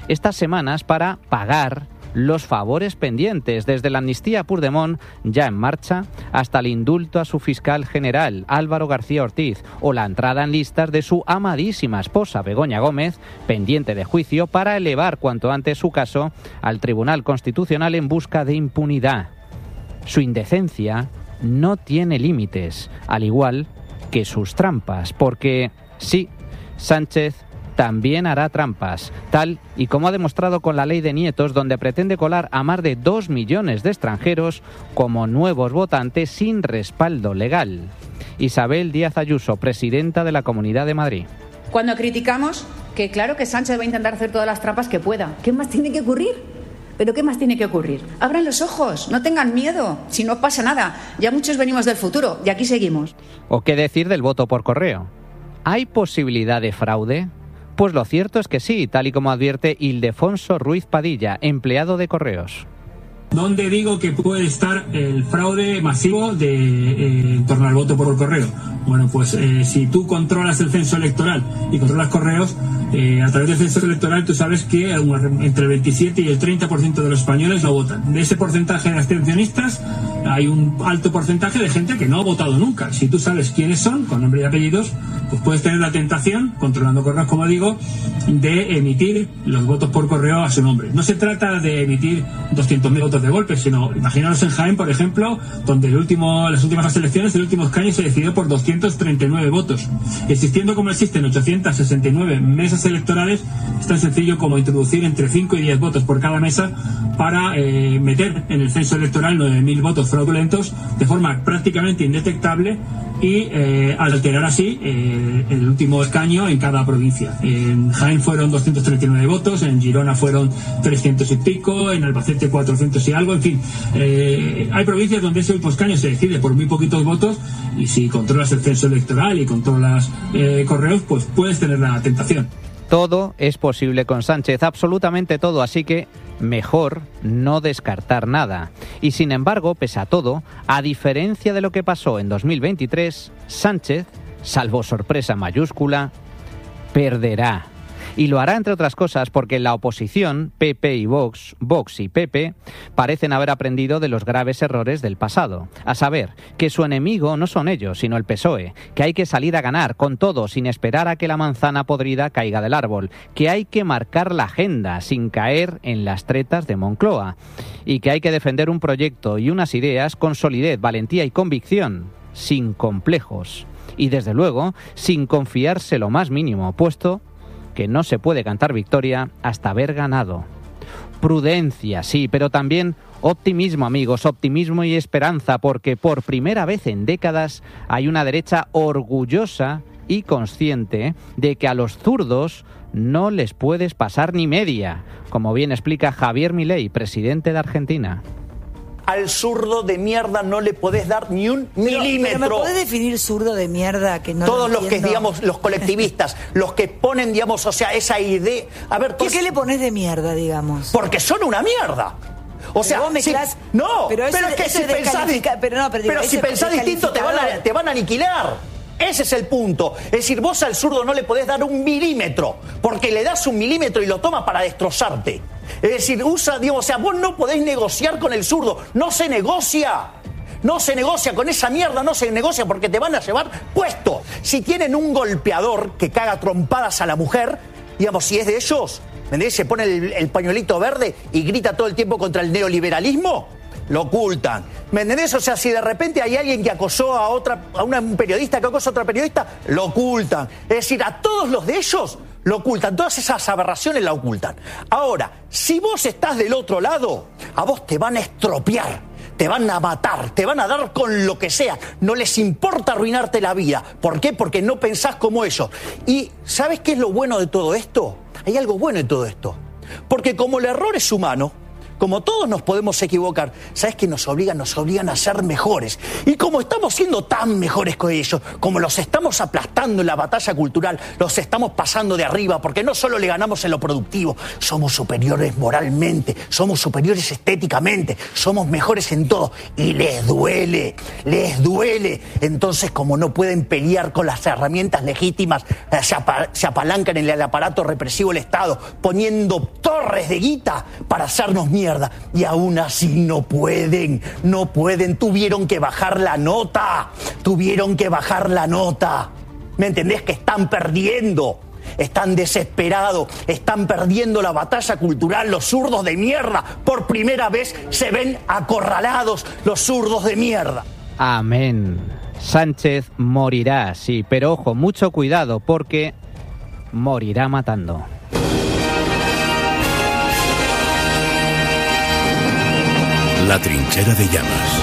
estas semanas para pagar los favores pendientes, desde la amnistía a Puigdemont ya en marcha hasta el indulto a su fiscal general Álvaro García Ortiz o la entrada en listas de su amadísima esposa Begoña Gómez, pendiente de juicio, para elevar cuanto antes su caso al Tribunal Constitucional en busca de impunidad. Su indecencia no tiene límites, al igual que sus trampas, porque sí, Sánchez también hará trampas, tal y como ha demostrado con la ley de nietos, donde pretende colar a más de 2 millones de extranjeros como nuevos votantes sin respaldo legal. Isabel Díaz Ayuso, presidenta de la Comunidad de Madrid. Cuando criticamos que claro que Sánchez va a intentar hacer todas las trampas que pueda, ¿qué más tiene que ocurrir? ¿Pero qué más tiene que ocurrir? Abran los ojos, no tengan miedo, si no pasa nada. Ya muchos venimos del futuro y aquí seguimos. ¿O qué decir del voto por correo? ¿Hay posibilidad de fraude? Pues lo cierto es que sí, tal y como advierte Ildefonso Ruiz Padilla, empleado de Correos. ¿Dónde digo que puede estar el fraude masivo en torno al voto por correo? Bueno, pues si tú controlas el censo electoral y controlas correos, a través del censo electoral tú sabes que entre el 27 y el 30% de los españoles no votan. De ese porcentaje de abstencionistas hay un alto porcentaje de gente que no ha votado nunca. Si tú sabes quiénes son, con nombre y apellidos, pues puedes tener la tentación, controlando correos como digo, de emitir los votos por correo a su nombre. No se trata de emitir 200.000 votos de golpe, sino imaginaros en Jaén, por ejemplo, donde las últimas elecciones, el último escaño se decidió por 239 votos. Existiendo como existen 869 mesas electorales, es tan sencillo como introducir entre 5 y 10 votos por cada mesa para meter en el censo electoral 9.000 votos fraudulentos de forma prácticamente indetectable y alterar así el último escaño en cada provincia. En Jaén fueron 239 votos, en Girona fueron 300 y pico, en Albacete 400 y algo, en fin. Hay provincias donde ese último escaño se decide por muy poquitos votos y si controlas el censo electoral y controlas correos, pues puedes tener la tentación. Todo es posible con Sánchez, absolutamente todo, así que mejor no descartar nada. Y sin embargo, pese a todo, a diferencia de lo que pasó en 2023, Sánchez, salvo sorpresa mayúscula, perderá. Y lo hará, entre otras cosas, porque la oposición, PP y Vox y PP, parecen haber aprendido de los graves errores del pasado. A saber, que su enemigo no son ellos, sino el PSOE, que hay que salir a ganar con todo, sin esperar a que la manzana podrida caiga del árbol, que hay que marcar la agenda, sin caer en las tretas de Moncloa, y que hay que defender un proyecto y unas ideas con solidez, valentía y convicción, sin complejos, y desde luego, sin confiarse lo más mínimo, puesto que no se puede cantar victoria hasta haber ganado. Prudencia, sí, pero también optimismo, amigos, optimismo y esperanza, porque por primera vez en décadas hay una derecha orgullosa y consciente de que a los zurdos no les puedes pasar ni media, como bien explica Javier Milei, presidente de Argentina. Al zurdo de mierda no le podés dar ni un milímetro. ¿Pero me podés definir zurdo de mierda? Que no todos lo los que, digamos, los colectivistas, los que ponen, digamos, o sea, esa idea... A ver, ¿Por qué le pones de mierda, digamos? Porque son una mierda. O sea, vos mezclás... No, pero es que si pensás... Pero si pensás distinto te van a aniquilar. Ese es el punto. Es decir, vos al zurdo no le podés dar un milímetro, porque le das un milímetro y lo toma para destrozarte. Es decir, vos no podés negociar con el zurdo. No se negocia. No se negocia con esa mierda, no se negocia porque te van a llevar puesto. Si tienen un golpeador que caga trompadas a la mujer, digamos, si es de ellos, ¿entendés? Se pone el pañuelito verde y grita todo el tiempo contra el neoliberalismo, lo ocultan. ¿Me entendés? O sea, si de repente hay alguien que acosó un periodista que acosa a otra periodista, lo ocultan. Es decir, a todos los de ellos lo ocultan. Todas esas aberraciones la ocultan. Ahora, si vos estás del otro lado, a vos te van a estropear, te van a matar, te van a dar con lo que sea. No les importa arruinarte la vida. ¿Por qué? Porque no pensás como ellos. Y ¿sabés qué es lo bueno de todo esto? Hay algo bueno en todo esto. Porque como el error es humano, como todos nos podemos equivocar, ¿sabes qué nos obligan? Nos obligan a ser mejores. Y como estamos siendo tan mejores que ellos, como los estamos aplastando en la batalla cultural, los estamos pasando de arriba, porque no solo le ganamos en lo productivo, somos superiores moralmente, somos superiores estéticamente, somos mejores en todo. Y les duele. Entonces, como no pueden pelear con las herramientas legítimas, se apalancan en el aparato represivo del Estado, poniendo torres de guita para hacernos mierda. Y aún así no pueden. Tuvieron que bajar la nota. ¿Me entendés? Que están perdiendo. Están desesperados, están perdiendo la batalla cultural, los zurdos de mierda. Por primera vez se ven acorralados los zurdos de mierda. Amén. Sánchez morirá, sí, pero ojo, mucho cuidado, porque morirá matando. La trinchera de llamas.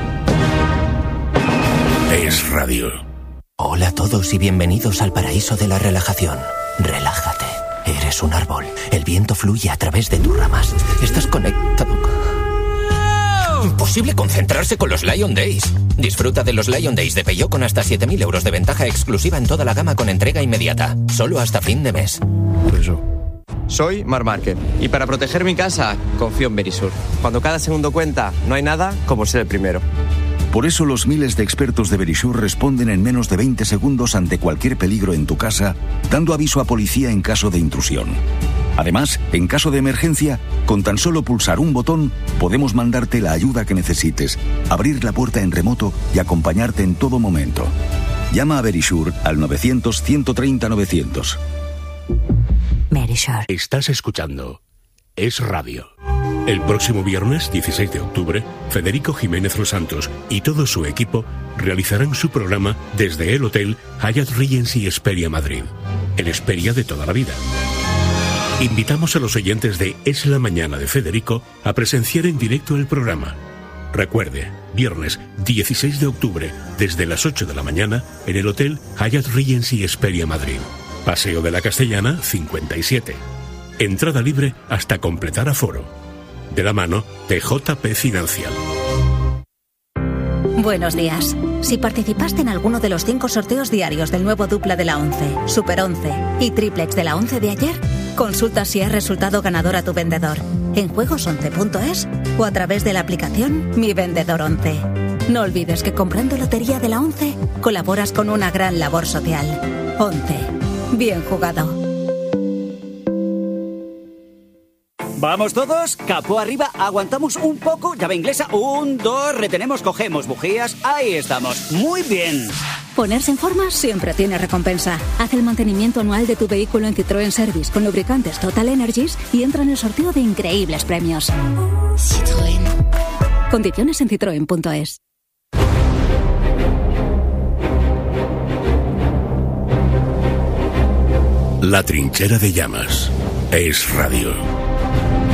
Es radio. Hola a todos y bienvenidos al paraíso de la relajación. Relájate. Eres un árbol. El viento fluye a través de tus ramas. Estás conectado. Imposible concentrarse con los Lion Days. Disfruta de los Lion Days de Peugeot con hasta 7.000 euros de ventaja exclusiva en toda la gama con entrega inmediata. Solo hasta fin de mes. Soy Marc Márquez y para proteger mi casa confío en Verisur. Cuando cada segundo cuenta, no hay nada como ser el primero. Por eso los miles de expertos de Verisur responden en menos de 20 segundos ante cualquier peligro en tu casa, dando aviso a policía en caso de intrusión. Además, en caso de emergencia, con tan solo pulsar un botón, podemos mandarte la ayuda que necesites, abrir la puerta en remoto y acompañarte en todo momento. Llama a Verisur al 900-130-900. Verisur. Estás escuchando Es Radio. El próximo viernes 16 de octubre, Federico Jiménez Los Santos y todo su equipo realizarán su programa desde el Hotel Hyatt Regency Hesperia Madrid, el Hesperia de toda la vida. Invitamos a los oyentes de Es la Mañana de Federico a presenciar en directo el programa. Recuerde, viernes 16 de octubre, desde las 8 de la mañana, en el Hotel Hyatt Regency Hesperia Madrid. Paseo de la Castellana, 57. Entrada libre hasta completar aforo. De la mano de JP Financial. Buenos días. Si participaste en alguno de los 5 sorteos diarios del nuevo dupla de la 11, Super 11 y triplex de la 11 de ayer, consulta si has resultado ganador a tu vendedor en juegos11.es o a través de la aplicación Mi Vendedor 11. No olvides que comprando lotería de la 11 colaboras con una gran labor social. 11. Bien jugado. ¿Vamos todos? Capó arriba, aguantamos un poco, llave inglesa, 1, 2, retenemos, cogemos bujías, ahí estamos, muy bien. Ponerse en forma siempre tiene recompensa. Haz el mantenimiento anual de tu vehículo en Citroën Service con lubricantes Total Energies y entra en el sorteo de increíbles premios. Citroën. Condiciones en citroen.es. La trinchera de llamas. Es radio.